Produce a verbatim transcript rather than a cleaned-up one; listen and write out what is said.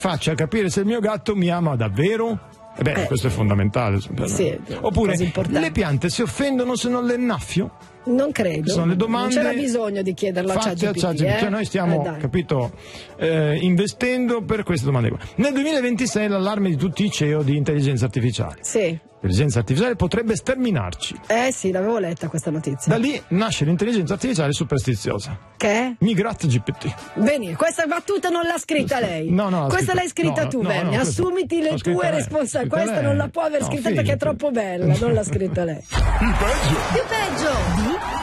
faccia capire se il mio gatto mi ama davvero. Eh beh, eh, questo è fondamentale. Sì, oppure, le piante si offendono se non le innaffio? Non credo. Sono le domande. Non c'era bisogno di chiederlo a ChatGPT. Eh? Cioè, noi stiamo, eh, capito, eh, investendo per queste domande qua. Nel duemilaventisei l'allarme di tutti i C E O di intelligenza artificiale. Sì. L'intelligenza artificiale potrebbe sterminarci. Eh sì, l'avevo letta questa notizia. Da lì nasce l'intelligenza artificiale superstiziosa. Che? Migrat G P T. Bene, questa battuta non l'ha scritta lei. No, no. Questa scritta, l'hai scritta no, tu, no, Verni. no, Assumiti le tue responsabilità. Questa lei. non la può aver No, scritta figli, perché è troppo bella, non l'ha scritta lei. Più peggio. Più peggio. Di